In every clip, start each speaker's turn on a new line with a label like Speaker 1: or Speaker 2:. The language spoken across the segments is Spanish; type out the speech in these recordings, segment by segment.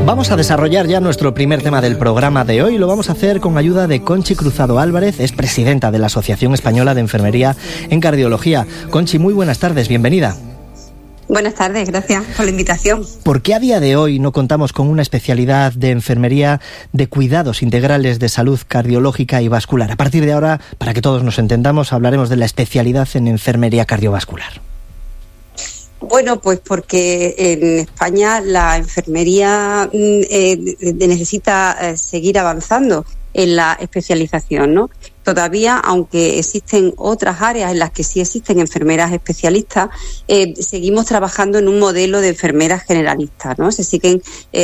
Speaker 1: Vamos a desarrollar ya nuestro primer tema del programa de hoy. Lo vamos a hacer con ayuda de Conchi Cruzado Álvarez, es presidenta de la Asociación Española de Enfermería en Cardiología. Conchi, muy buenas tardes, bienvenida.
Speaker 2: Buenas tardes, gracias por la invitación.
Speaker 1: ¿Por qué a día de hoy no contamos con una especialidad de enfermería de cuidados integrales de salud cardiológica y vascular? A partir de ahora, para que todos nos entendamos, hablaremos de la especialidad en enfermería cardiovascular.
Speaker 2: Bueno, pues porque en España la enfermería necesita seguir avanzando en la especialización, ¿no? Todavía, aunque existen otras áreas en las que sí existen enfermeras especialistas, seguimos trabajando en un modelo de enfermeras generalistas, ¿no? Se siguen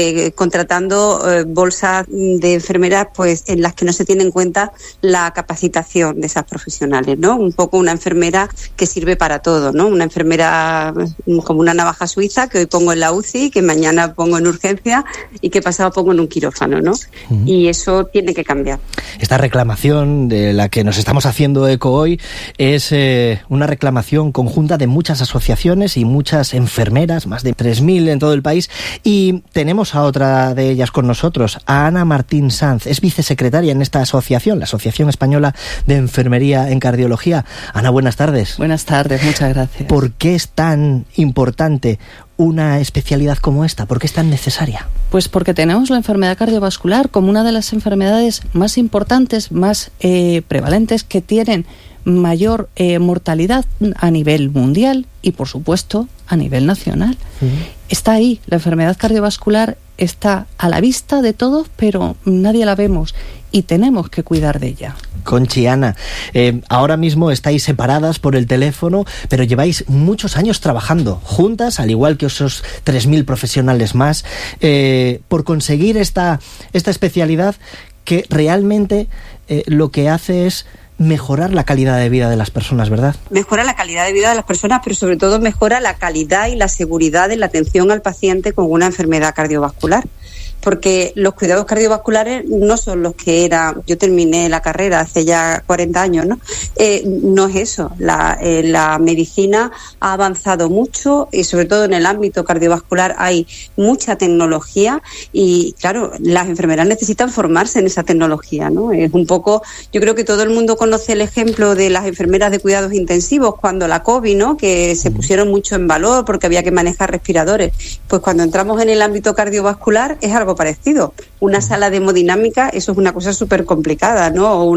Speaker 2: contratando bolsas de enfermeras, pues, en las que no se tiene en cuenta la capacitación de esas profesionales, ¿no? Un poco una enfermera que sirve para todo, ¿no? Una enfermera como una navaja suiza que hoy pongo en la UCI, que mañana pongo en urgencia y que pasado pongo en un quirófano, ¿no? Uh-huh. Y eso tiene que cambiar.
Speaker 1: Esta reclamación de la que nos estamos haciendo eco hoy es una reclamación conjunta de muchas asociaciones y muchas enfermeras, más de 3.000 en todo el país, y tenemos a otra de ellas con nosotros, a Ana Martín Sanz, es vicesecretaria en esta asociación, la Asociación Española de Enfermería en Cardiología. Ana, buenas tardes.
Speaker 3: Buenas tardes, muchas gracias.
Speaker 1: ¿Por qué es tan importante una especialidad como esta? ¿Por qué es tan necesaria?
Speaker 3: Pues porque tenemos la enfermedad cardiovascular como una de las enfermedades más importantes, más prevalentes, que tienen mayor mortalidad a nivel mundial y, por supuesto, a nivel nacional. Uh-huh. Está ahí, la enfermedad cardiovascular está a la vista de todos, pero nadie la vemos y tenemos que cuidar de ella.
Speaker 1: Conchi, Ana, ahora mismo estáis separadas por el teléfono, pero lleváis muchos años trabajando juntas, al igual que esos 3.000 profesionales más, por conseguir esta especialidad que realmente lo que hace es mejorar la calidad de vida de las personas, ¿verdad?
Speaker 2: Mejora la calidad de vida de las personas, pero sobre todo mejora la calidad y la seguridad de la atención al paciente con una enfermedad cardiovascular. Porque los cuidados cardiovasculares no son los que eran. Yo terminé la carrera hace ya 40 años, ¿no? No es eso. La medicina ha avanzado mucho y sobre todo en el ámbito cardiovascular hay mucha tecnología y, claro, las enfermeras necesitan formarse en esa tecnología, ¿no? Es un poco, yo creo que todo el mundo conoce el ejemplo de las enfermeras de cuidados intensivos cuando la COVID, ¿no? Que se pusieron mucho en valor porque había que manejar respiradores. Pues cuando entramos en el ámbito cardiovascular es algo parecido. Una sala de hemodinámica, eso es una cosa súper complicada, ¿no? O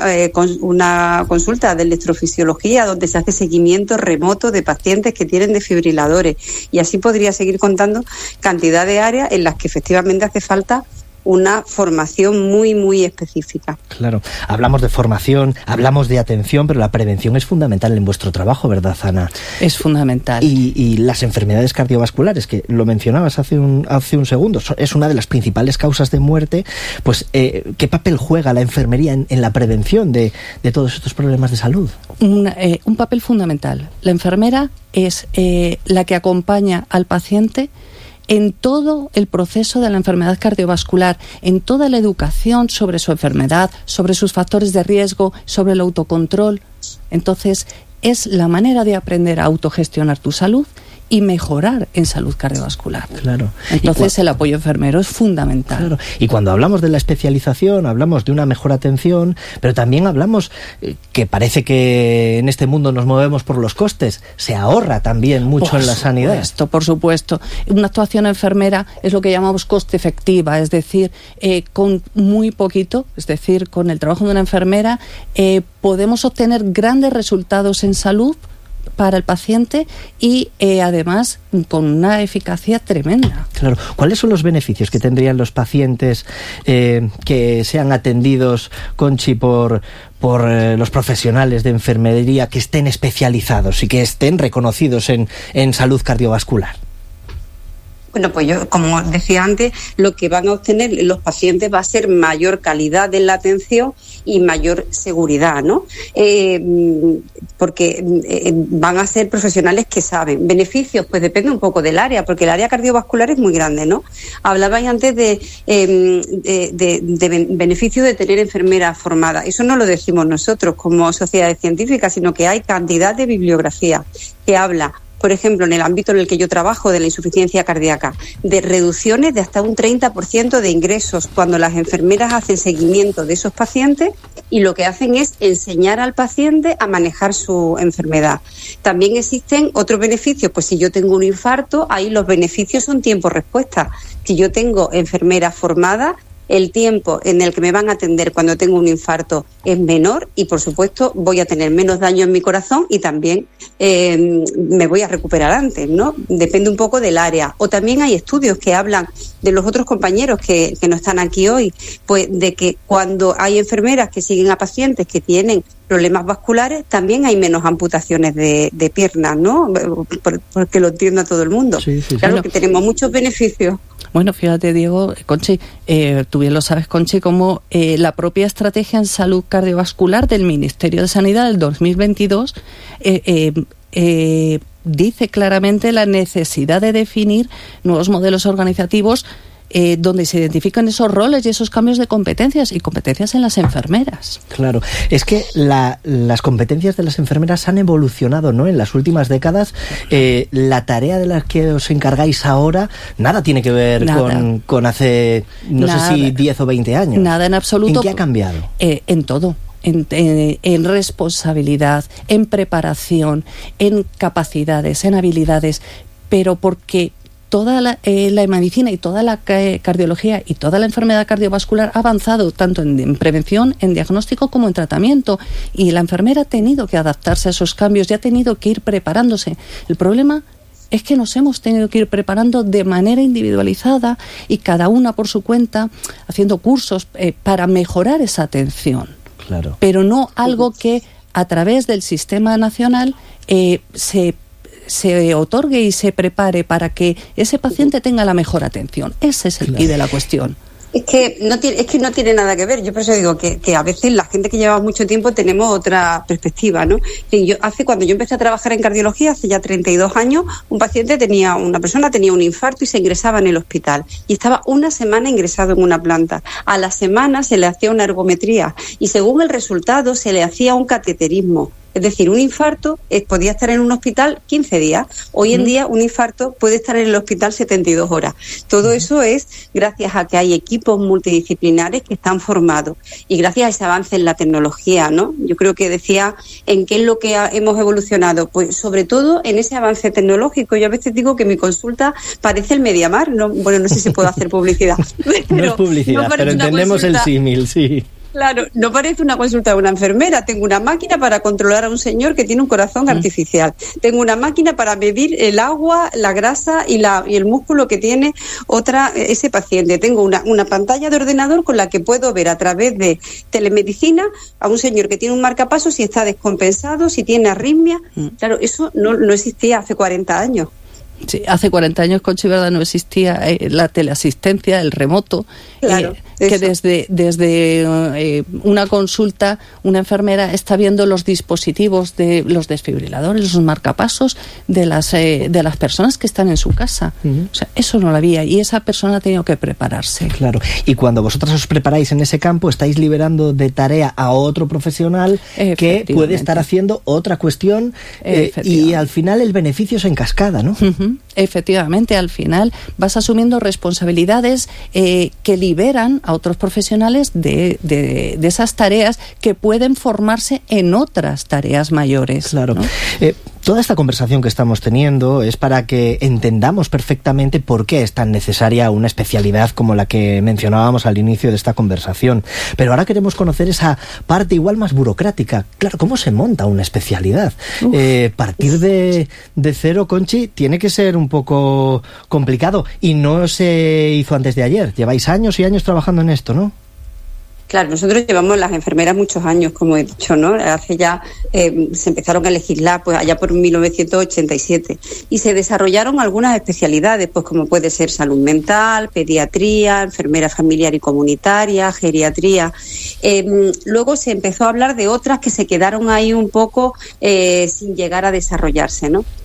Speaker 2: una consulta de electrofisiología donde se hace seguimiento remoto de pacientes que tienen desfibriladores. Y así podría seguir contando cantidad de áreas en las que efectivamente hace falta una formación muy, muy específica.
Speaker 1: Claro, hablamos de formación, hablamos de atención, pero la prevención es fundamental en vuestro trabajo, ¿verdad, Ana?
Speaker 3: Es fundamental.
Speaker 1: Y las enfermedades cardiovasculares, que lo mencionabas hace un segundo, es una de las principales causas de muerte. Pues, ¿qué papel juega la enfermería en la prevención de todos estos problemas de salud?
Speaker 3: Un papel fundamental. La enfermera es la que acompaña al paciente en todo el proceso de la enfermedad cardiovascular, en toda la educación sobre su enfermedad, sobre sus factores de riesgo, sobre el autocontrol. Entonces, es la manera de aprender a autogestionar tu salud y mejorar en salud cardiovascular.
Speaker 1: Claro.
Speaker 3: Entonces, el apoyo enfermero es fundamental.
Speaker 1: Claro. Y cuando hablamos de la especialización, hablamos de una mejor atención, pero también hablamos que parece que en este mundo nos movemos por los costes. Se ahorra también mucho en la sanidad.
Speaker 3: Por supuesto. Una actuación enfermera es lo que llamamos coste efectiva, es decir, con muy poquito, es decir, con el trabajo de una enfermera, podemos obtener grandes resultados en salud para el paciente y además con una eficacia tremenda.
Speaker 1: Claro. ¿Cuáles son los beneficios que tendrían los pacientes que sean atendidos, Conchi, por los profesionales de enfermería que estén especializados y que estén reconocidos en salud cardiovascular?
Speaker 2: Bueno, pues yo, como decía antes, lo que van a obtener los pacientes va a ser mayor calidad de la atención y mayor seguridad, ¿no? Porque van a ser profesionales que saben. Beneficios, pues depende un poco del área, porque el área cardiovascular es muy grande, ¿no? Hablabais antes de beneficios de tener enfermeras formadas. Eso no lo decimos nosotros como sociedades científicas, sino que hay cantidad de bibliografía que habla por ejemplo, en el ámbito en el que yo trabajo, de la insuficiencia cardíaca, de reducciones de hasta un 30% de ingresos cuando las enfermeras hacen seguimiento de esos pacientes y lo que hacen es enseñar al paciente a manejar su enfermedad. También existen otros beneficios, pues si yo tengo un infarto, ahí los beneficios son tiempo-respuesta. Si yo tengo enfermeras formadas, el tiempo en el que me van a atender cuando tengo un infarto es menor y, por supuesto, voy a tener menos daño en mi corazón y también me voy a recuperar antes, ¿no? Depende un poco del área. O también hay estudios que hablan de los otros compañeros que no están aquí hoy, pues de que cuando hay enfermeras que siguen a pacientes que tienen problemas vasculares, también hay menos amputaciones de piernas, ¿no? Porque lo entienda todo el mundo. Sí, claro que tenemos muchos beneficios.
Speaker 3: Bueno, fíjate, Diego, Conchi, tú bien lo sabes, Conchi, como la propia estrategia en salud cardiovascular del Ministerio de Sanidad del 2022 dice claramente la necesidad de definir nuevos modelos organizativos donde se identifican esos roles y esos cambios de competencias y competencias en las enfermeras.
Speaker 1: Claro, es que las competencias de las enfermeras han evolucionado, ¿no? En las últimas décadas, la tarea de la que os encargáis ahora nada tiene que ver con hace, no sé si 10 o 20 años.
Speaker 3: Nada en absoluto.
Speaker 1: ¿En qué ha cambiado?
Speaker 3: En todo. En responsabilidad, en preparación, en capacidades, en habilidades, pero porque toda la medicina y toda la cardiología y toda la enfermedad cardiovascular ha avanzado tanto en prevención, en diagnóstico como en tratamiento, y la enfermera ha tenido que adaptarse a esos cambios y ha tenido que ir preparándose. El problema es que nos hemos tenido que ir preparando de manera individualizada y cada una por su cuenta, haciendo cursos para mejorar esa atención. Claro. Pero no algo que a través del sistema nacional se otorgue y se prepare para que ese paciente tenga la mejor atención. Ese es el quid de la cuestión.
Speaker 2: Es que no tiene nada que ver. Yo por eso digo que a veces la gente que lleva mucho tiempo tenemos otra perspectiva, ¿no? Cuando yo empecé a trabajar en cardiología, hace ya 32 años, una persona tenía un infarto y se ingresaba en el hospital. Y estaba una semana ingresado en una planta. A la semana se le hacía una ergometría y según el resultado se le hacía un cateterismo. Es decir, un infarto podía estar en un hospital 15 días. Hoy en día un infarto puede estar en el hospital 72 horas. Todo eso es gracias a que hay equipos multidisciplinares que están formados y gracias a ese avance en la tecnología, ¿no? Yo creo que decía en qué es lo que hemos evolucionado. Pues sobre todo en ese avance tecnológico. Yo a veces digo que mi consulta parece el Mediamar. No sé si puedo hacer publicidad.
Speaker 1: No es publicidad, pero entendemos el símil, sí.
Speaker 2: Claro, no parece una consulta de una enfermera. Tengo una máquina para controlar a un señor que tiene un corazón artificial. Tengo una máquina para medir el agua, la grasa y el músculo que tiene ese paciente. Tengo una pantalla de ordenador con la que puedo ver a través de telemedicina a un señor que tiene un marcapasos, si está descompensado, si tiene arritmia. Claro, eso no existía hace 40 años.
Speaker 3: Sí, hace 40 años, Conchi, ¿verdad? No existía la teleasistencia, el remoto,
Speaker 2: claro,
Speaker 3: que desde una consulta una enfermera está viendo los dispositivos de los desfibriladores, los marcapasos de las personas que están en su casa. O sea, eso no lo había y esa persona ha tenido que prepararse.
Speaker 1: Claro, y cuando vosotras os preparáis en ese campo, estáis liberando de tarea a otro profesional que puede estar haciendo otra cuestión y al final el beneficio es en cascada, ¿no?
Speaker 3: Efectivamente, al final vas asumiendo responsabilidades que liberan a otros profesionales de esas tareas que pueden formarse en otras tareas mayores.
Speaker 1: Claro.
Speaker 3: ¿No?
Speaker 1: Toda esta conversación que estamos teniendo es para que entendamos perfectamente por qué es tan necesaria una especialidad como la que mencionábamos al inicio de esta conversación. Pero ahora queremos conocer esa parte igual más burocrática. Claro, ¿cómo se monta una especialidad? Partir de cero, Conchi, tiene que ser un poco complicado y no se hizo antes de ayer. Lleváis años y años trabajando en esto, ¿no?
Speaker 2: Claro, nosotros llevamos las enfermeras muchos años, como he dicho, ¿no? Hace ya se empezaron a legislar pues allá por 1987 y se desarrollaron algunas especialidades, pues como puede ser salud mental, pediatría, enfermera familiar y comunitaria, geriatría. Luego se empezó a hablar de otras que se quedaron ahí un poco sin llegar a desarrollarse, ¿no?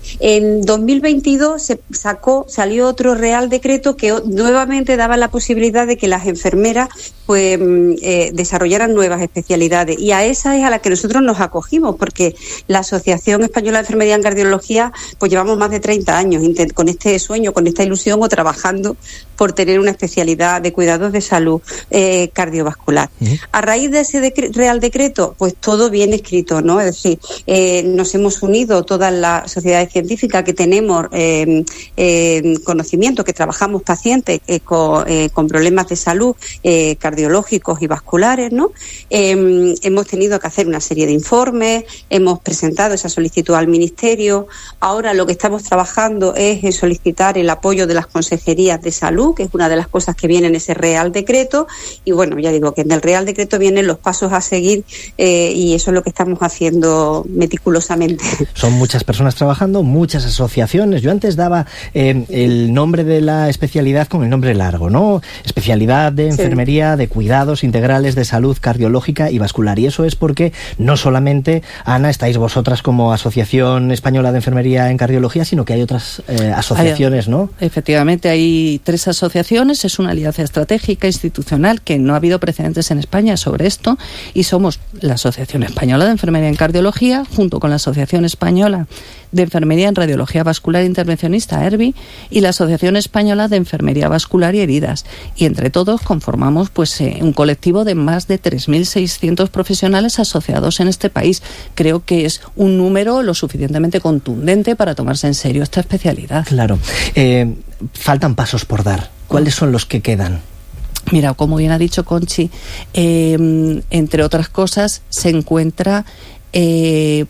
Speaker 2: En 2022 salió otro Real Decreto que nuevamente daba la posibilidad de que las enfermeras pues desarrollaran nuevas especialidades, y a esa es a la que nosotros nos acogimos, porque la Asociación Española de Enfermería en Cardiología pues llevamos más de 30 años con este sueño, con esta ilusión, o trabajando por tener una especialidad de cuidados de salud cardiovascular. A raíz de ese Real Decreto, pues todo bien escrito, ¿no? Es decir, nos hemos unido todas las sociedades científicas que tenemos conocimiento, que trabajamos pacientes con problemas de salud cardiológicos y vasculares, ¿no? Hemos tenido que hacer una serie de informes, hemos presentado esa solicitud al Ministerio. Ahora lo que estamos trabajando es en solicitar el apoyo de las consejerías de salud, que es una de las cosas que viene en ese Real Decreto, y bueno, ya digo que en el Real Decreto vienen los pasos a seguir, y eso es lo que estamos haciendo meticulosamente.
Speaker 1: Son muchas personas trabajando, muchas asociaciones. Yo antes daba el nombre de la especialidad con el nombre largo, ¿no? Especialidad de enfermería, de cuidados integrales de salud cardiológica y vascular. Y eso es porque no solamente, Ana, estáis vosotras como Asociación Española de Enfermería en Cardiología, sino que hay otras asociaciones, ¿no?
Speaker 3: Efectivamente, hay 3 asociaciones. Es una alianza estratégica institucional que no ha habido precedentes en España sobre esto, y somos la Asociación Española de Enfermería en Cardiología junto con la Asociación Española de Enfermería en Radiología Vascular Intervencionista, ERVI, y la Asociación Española de Enfermería Vascular y Heridas, y entre todos conformamos pues un colectivo de más de 3.600 profesionales asociados en este país. Creo que es un número lo suficientemente contundente para tomarse en serio esta especialidad.
Speaker 1: Claro. Faltan pasos por dar. ¿Cuáles son los que quedan?
Speaker 3: Mira, como bien ha dicho Conchi, entre otras cosas se encuentra el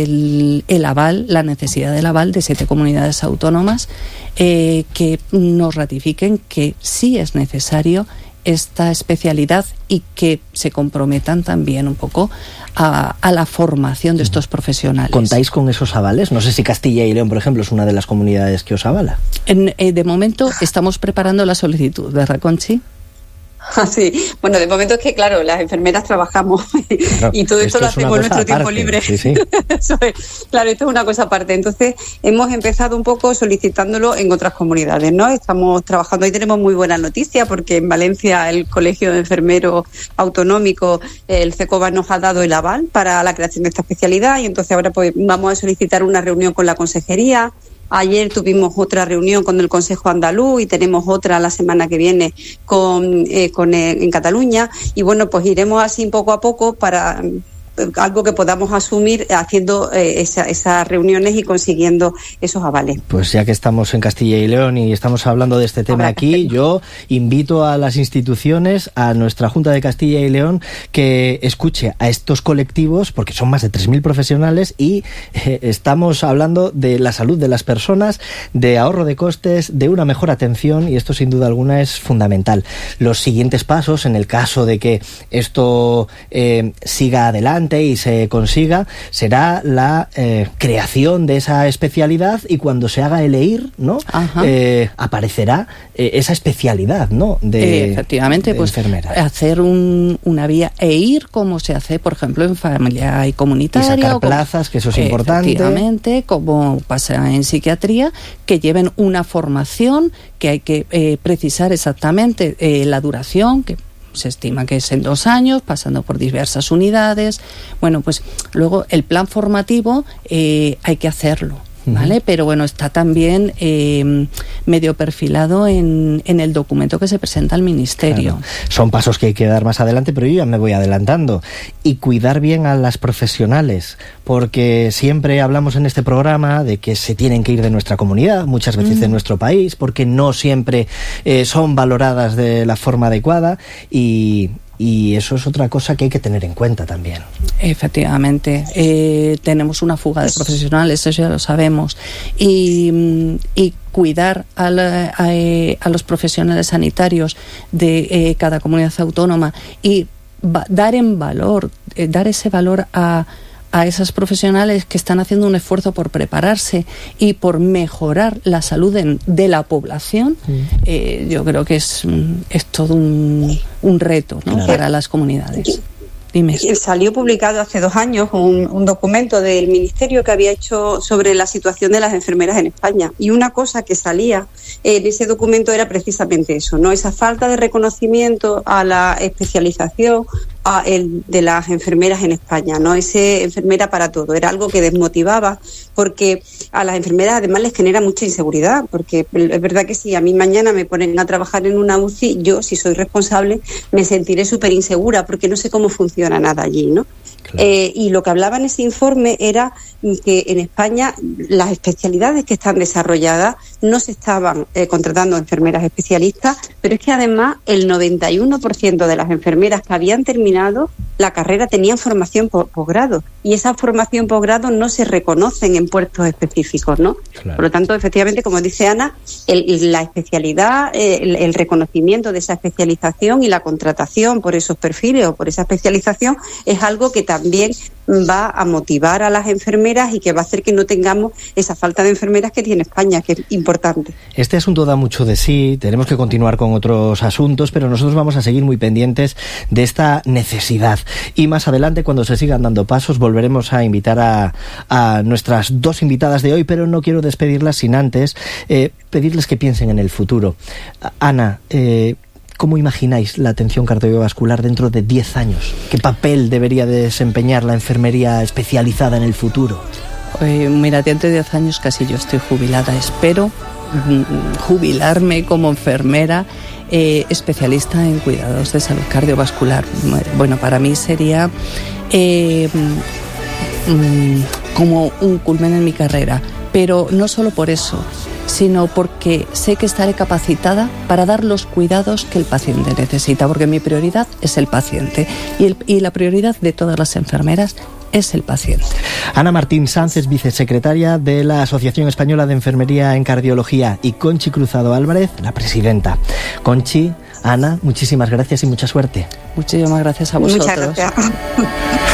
Speaker 3: aval, la necesidad del aval de 7 comunidades autónomas que nos ratifiquen que sí es necesario esta especialidad y que se comprometan también un poco a la formación de estos profesionales.
Speaker 1: ¿Contáis con esos avales? No sé si Castilla y León, por ejemplo, es una de las comunidades que os avala.
Speaker 3: De momento estamos preparando la solicitud, ¿verdad, Conchi?
Speaker 2: Sí, bueno, de momento es que, claro, las enfermeras trabajamos y todo esto lo hacemos en nuestro tiempo libre.
Speaker 1: Sí, sí.
Speaker 2: Claro, esto es una cosa aparte. Entonces, hemos empezado un poco solicitándolo en otras comunidades, ¿no? Estamos trabajando, y tenemos muy buenas noticias, porque en Valencia el Colegio de Enfermeros Autonómico, el CECOVA, nos ha dado el aval para la creación de esta especialidad, y entonces ahora pues vamos a solicitar una reunión con la consejería. Ayer tuvimos otra reunión con el Consejo Andaluz y tenemos otra la semana que viene en Cataluña, y bueno, pues iremos así poco a poco para algo que podamos asumir haciendo esas reuniones y consiguiendo esos avales.
Speaker 1: Pues ya que estamos en Castilla y León y estamos hablando de este tema aquí, yo invito a las instituciones, a nuestra Junta de Castilla y León, que escuche a estos colectivos, porque son más de 3.000 profesionales y estamos hablando de la salud de las personas, de ahorro de costes, de una mejor atención, y esto sin duda alguna es fundamental. Los siguientes pasos, en el caso de que esto siga adelante y se consiga, será la creación de esa especialidad, y cuando se haga el EIR, ¿no? Aparecerá esa especialidad, ¿no?
Speaker 3: Efectivamente,
Speaker 1: de
Speaker 3: pues
Speaker 1: enfermera.
Speaker 3: Hacer una vía EIR, como se hace, por ejemplo, en familia y comunitaria.
Speaker 1: Y sacar plazas, que eso es importante.
Speaker 3: Efectivamente, como pasa en psiquiatría, que lleven una formación, que hay que precisar exactamente la duración, que se estima que es en 2 años, pasando por diversas unidades. Bueno, pues luego el plan formativo hay que hacerlo, ¿vale? Pero bueno, está también medio perfilado en el documento que se presenta al Ministerio.
Speaker 1: Claro. Son pasos que hay que dar más adelante, pero yo ya me voy adelantando. Y cuidar bien a las profesionales, porque siempre hablamos en este programa de que se tienen que ir de nuestra comunidad, muchas veces de nuestro país, porque no siempre son valoradas de la forma adecuada, y eso es otra cosa que hay que tener en cuenta también.
Speaker 3: Efectivamente, tenemos una fuga de profesionales, eso ya lo sabemos, y cuidar a los profesionales sanitarios de cada comunidad autónoma y dar ese valor a esas profesionales que están haciendo un esfuerzo por prepararse y por mejorar la salud de la población. Yo creo que es todo un reto, ¿no? Claro. Para las comunidades. Dime.
Speaker 2: Salió publicado hace 2 años un documento del Ministerio que había hecho sobre la situación de las enfermeras en España. Y una cosa que salía en ese documento era precisamente eso, ¿no? Esa falta de reconocimiento a la especialización de las enfermeras en España, ¿no? Ese enfermera para todo. Era algo que desmotivaba, porque a las enfermeras además les genera mucha inseguridad, porque es verdad que si a mí mañana me ponen a trabajar en una UCI, yo, si soy responsable, me sentiré súper insegura, porque no sé cómo funciona nada allí, ¿no? Claro. Y lo que hablaba en ese informe era que en España las especialidades que están desarrolladas no se estaban contratando enfermeras especialistas, pero es que además el 91% de las enfermeras que habían terminado la carrera tenían formación posgrado, y esa formación posgrado no se reconocen en puestos específicos, ¿no? Claro. Por lo tanto, efectivamente, como dice Ana, la especialidad, el reconocimiento de esa especialización y la contratación por esos perfiles o por esa especialización es algo que también va a motivar a las enfermeras y que va a hacer que no tengamos esa falta de enfermeras que tiene España, que es importante.
Speaker 1: Este asunto da mucho de sí, tenemos que continuar con otros asuntos, pero nosotros vamos a seguir muy pendientes de esta necesidad. Y más adelante, cuando se sigan dando pasos, volveremos a invitar a nuestras 2 invitadas de hoy, pero no quiero despedirlas sin antes pedirles que piensen en el futuro. Ana, ¿cómo imagináis la atención cardiovascular dentro de 10 años? ¿Qué papel debería desempeñar la enfermería especializada en el futuro?
Speaker 3: Mira, dentro de 10 años casi yo estoy jubilada. Espero jubilarme como enfermera especialista en cuidados de salud cardiovascular. Bueno, para mí sería como un culmen en mi carrera, pero no solo por eso, sino porque sé que estaré capacitada para dar los cuidados que el paciente necesita, porque mi prioridad es el paciente y la prioridad de todas las enfermeras es el paciente.
Speaker 1: Ana Martín Sanz es vicesecretaria de la Asociación Española de Enfermería en Cardiología, y Conchi Cruzado Álvarez, la presidenta. Conchi, Ana, muchísimas gracias y mucha suerte.
Speaker 3: Muchísimas gracias a vosotros.
Speaker 2: Muchas gracias.